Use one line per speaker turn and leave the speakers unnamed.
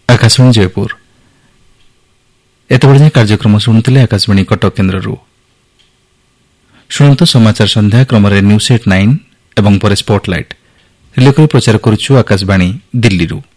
आकाशवाणी जयपुर एतबेले कार्यक्रम शुणुले आकाशवाणी कटक केन्द्र शुणु समाचार संध्या क्रम न्यूज एट 9 एवं पर स्पॉटलाइट रिले प्रचार करुछु आकाशवाणी दिल्ली।